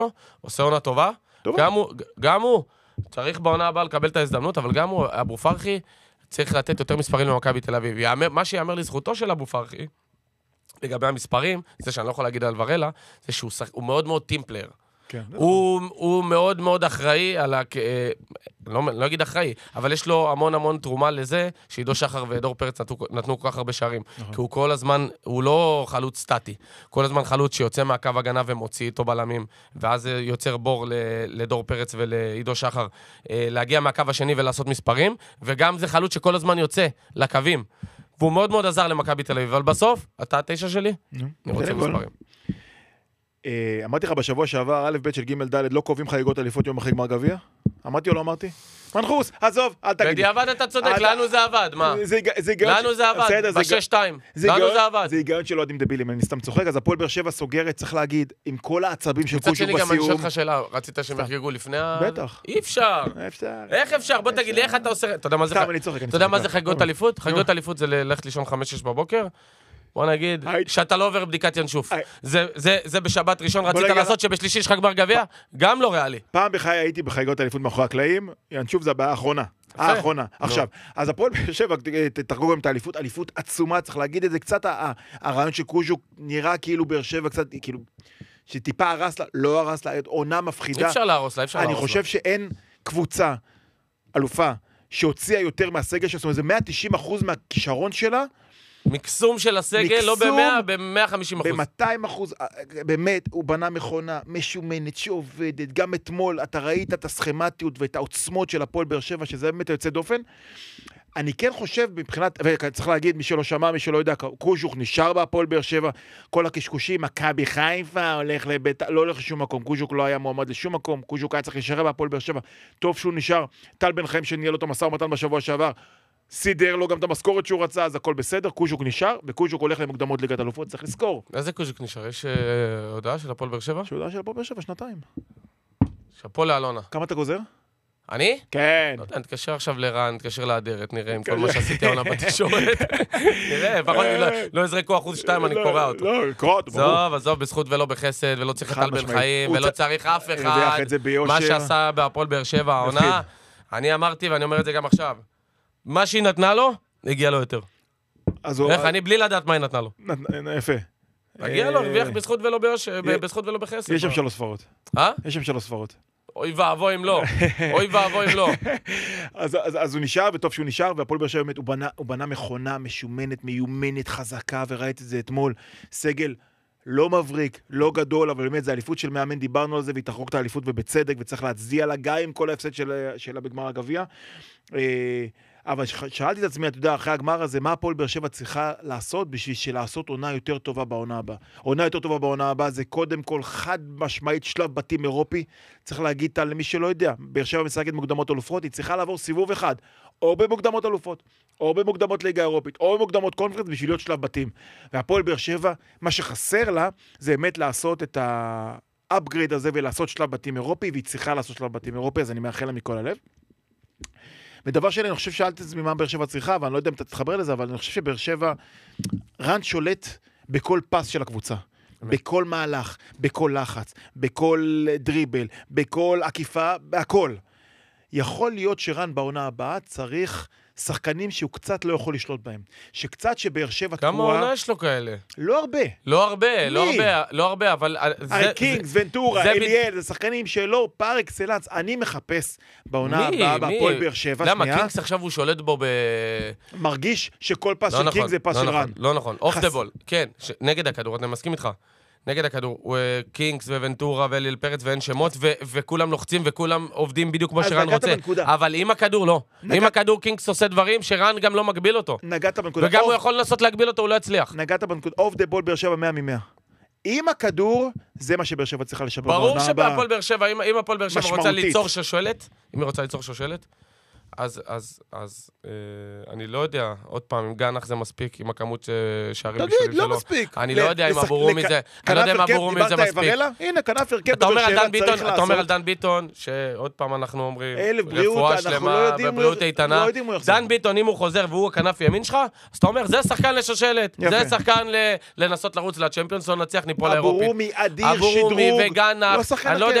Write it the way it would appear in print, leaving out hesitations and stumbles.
עושה עונה טובה. גם הוא צריך בעונה הבאה לקבל את ההזדמנות, אבל גם הוא, אבו פרחי, צריך לתת יותר מספרים למכבי תל אביב. מה שיאמר לזכותו של אבו פרחי, לגבי המספרים, זה שאני לא יכול להגיד על ורלה, זה שהוא מאוד מאוד טימפלר. הוא מאוד מאוד אחראי על לא אגיד אחראי, אבל יש לו המון תרומה לזה, שעידו שחר ודור פרץ נתנו כל כך הרבה שערים. כי הוא כל הזמן, הוא לא חלוץ סטטי. כל הזמן חלוץ שיוצא מהקו הגנה ומוציא איתו בלמים, ואז יוצר בור לדור פרץ ולעידו שחר להגיע מהקו השני ולעשות מספרים, וגם זה חלוץ שכל הזמן יוצא לקווים. והוא מאוד מאוד עזר למכבי תל אביב, אבל בסוף, אתה התשע שלי, אני רוצה מספרים. אמרתי לך בשבוע שעבר, א' ב' של ג' ד' לא קובעים חגיגות אליפות יום אחרי גמר גביע? אמרתי או לא אמרתי? מנחוס, עזוב, אל תגיד. בדיעבד אתה צודק, לנו זה עבד, מה? לנו זה עבד, ב-6-2. לנו זה עבד. זה היגיון שלא יודעים דבילים, אני סתם צוחק, אז הפועל באר שבע סוגרת, צריך להגיד, עם כל העצבים של קושוק בסיום. מצד שני גם אני שואל לך שאלה, רצית שהם יחגגו לפני בטח. אי אפשר. איך אפשר? בוא תגיד לי איך אתה עושה... אתה יודע מה זה חגיגות אליפות? חגיגות אליפות זה ללכת לישון 5-6 בבוקר. בוא נגיד, שאתה לא עובר בדיקת ינשוף. זה בשבת ראשון רצית לעשות שבשלישי יש לך גמר גביע? גם לא ריאלי. פעם בחיי הייתי בחגיגות אליפות מאחורי הקלעים, ינשוף זה הבעיה האחרונה. עכשיו, אז הפועל באר שבע, תחגוג גם את האליפות, אליפות עצומה, צריך להגיד את זה, קצת הרעיון של קוז'וק נראה כאילו באר שבע קצת, כאילו, שטיפה הרס לה, לא הרס לה, עונה מפחידה. אפשר להרוס לה, אפשר להרוס לה. אני חושב שאין קבוצה, אלופה, שהוציאה יותר מהסגל, זאת אומרת, זה 190% מהכישרון שלה, מקסום של הסגל, לא ב-100, ב-150%. ב-200%, באמת, הוא בנה מכונה משומנת שעובדת. גם אתמול, אתה ראית את הסכמטיות ואת העוצמות של הפועל באר שבע, שזה באמת יוצא דופן. אני כן חושב, מבחינת, וצריך להגיד, מי שלא שמע, מי שלא יודע, קוז'וק נשאר בהפועל באר שבע, כל הקשקושים, מכבי חיפה, לא הולך לשום מקום, קוז'וק לא היה מועמד לשום מקום, קוז'וק היה צריך להישאר בהפועל באר שבע, טוב שהוא נשאר, טל בן חיים שניהל אותו משא ומתן בשבוע שעבר, סידר לו גם את המשכורת שהוא רצה, אז הכל בסדר, קוז'וק נשאר, וקוז'וק הולך למוקדמות ליגת אלופות, צריך לזכור. איזה קוז'וק נשאר? יש הודעה של הפועל באר שבע? יש הודעה של הפועל באר שבע, 2 שאפו לאלונה. כמה אתה גוזר? אני? כן. לא יודע, נתקשר עכשיו לרן, נתקשר לאדרת, נראה עם כל מה שעשיתי העונה בתקשורת. נראה, פחות לא יזרקו 1%-2, אני קורא אותו. לא, קורא אותו. עזוב, בזכות ולא בחסד, ולא צריך טל בן חיים, ולא צריך אף אחד. מה שעשה בהפועל באר שבע העונה, אני אמרתי ואני אומר את זה גם עכשיו. מה שהיא נתנה לו, הגיע לו יותר. איך, אני בלי לדעת מה היא נתנה לו. יפה. הגיע לו, הרוויח בזכות ולא בחסד. יש שם 3 ספרות. יש שם 3 ספרות. אוי ואבוי אם לא. אוי ואבוי אם לא. אז הוא נשאר, וטוב שהוא נשאר, והפועל באר שבע באמת, הוא בנה מכונה משומנת, מיומנת, חזקה, וראיתי את זה אתמול. סגל לא מבריק, לא גדול, אבל באמת זה האליפות של מאמן, דיברנו על זה, והיא תחרוק את האליפות ובצדק, וצריך להצדיע לה גם עם כל ההפסד שלה בגמר הגביע. אבל שאלתי את עצמי, אתה יודע, אחרי הגמר הזה, מה הפועל באר שבע צריכה לעשות בשביל לעשות עונה יותר טובה בעונה הבאה? עונה יותר טובה בעונה הבאה זה קודם כל חד משמעית שלב בתים אירופי. צריך להגיד למי שלא יודע, באר שבע משחקת מוקדמות אלופות, היא צריכה לעבור סיבוב אחד, או במוקדמות אלופות, או במוקדמות ליגה אירופית, או במוקדמות קונפרנס בשביל להיות שלב בתים. והפועל באר שבע, מה שחסר לה, זה באמת לעשות את האפגרייד הזה ולעשות שלב בתים אירופי, והיא צריכה לעשות שלב בתים אירופי, אז אני מאחל לה מכל הלב. ודבר שלי, אני חושב שאלתי את זה ממה באר שבע צריכה, ואני לא יודע אם אתה תתחבר לזה, אבל אני חושב שבאר שבע, רן שולט בכל פס של הקבוצה. בכל מהלך, בכל לחץ, בכל דריבל, בכל עקיפה, בהכל. יכול להיות שרן בעונה הבאה צריך שחקנים שהוא קצת לא יכול לשלוט בהם. שקצת שבאר שבע תקועה... כמה עונה יש לו כאלה? לא הרבה. לא הרבה, אבל... קינגס, ונטורה, אליאל, זה שחקנים שלא פר אקסלנס. אני מחפש בעונה הבאה, בהפועל באר שבע. למה? קינגס עכשיו הוא שולט בו מרגיש שכל פס של קינגס זה פס של רן. לא נכון, אוף דה בול. כן, נגד הכדור, אני מסכים איתך. נגד הכדור, קינגס וונטורה ואליאל פרץ ואין שמות, וכולם לוחצים וכולם עובדים בדיוק כמו שרן רוצה. אבל עם הכדור לא. עם הכדור קינגס עושה דברים שרן גם לא מגביל אותו. נגעת בנקודה. וגם הוא יכול לנסות להגביל אותו, הוא לא יצליח. נגעת בנקודה. אוף דה בול באר שבע 100 מ-100. עם הכדור, זה מה שבאר שבע צריכה לשפר. ברור שבהפועל באר שבע, אם הפועל באר שבע רוצה ליצור שושלת, אם היא רוצה ליצור שושלת, אז אני לא יודע, עוד פעם, אם גנח זה מספיק עם הכמות שערים תגיד, בשבילים שלו. לא מספיק. אני לא יודע אם אבורומי זה, אני לא יודע אם אבורומי זה מספיק. הנה, כנף הרכב אתה אומר צריך אתה אומר על דן ביטון, שעוד פעם אנחנו אומרים, בריאות, רפואה שלמה ובריאות איתנה. דן ביטון, אם הוא חוזר והוא הכנף ימין שלך, אז אתה אומר, זה שחקן לשושלת, זה שחקן לנסות לרוץ לצ'מפיונס, לא נצליח ניפול לאירופית. אבורומי, אדיר, שדרוג. אבורומי וגנח, אני לא יודע